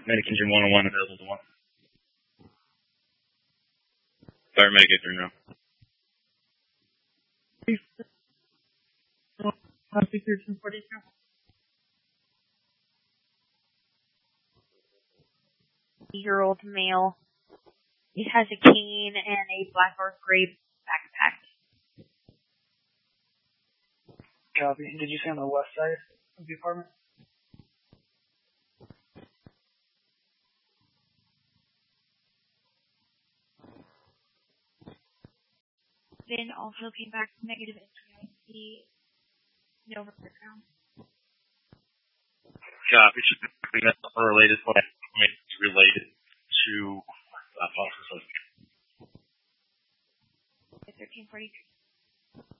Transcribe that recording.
Medic engine 101 available to 1. Paramedic get through now. Year-old male. He has a cane and a black or gray backpack. Copy. Did you say on the west side of the apartment? Then also came back negative entry. No background. Copy. That's unrelated plan. It's related to possible. 1343.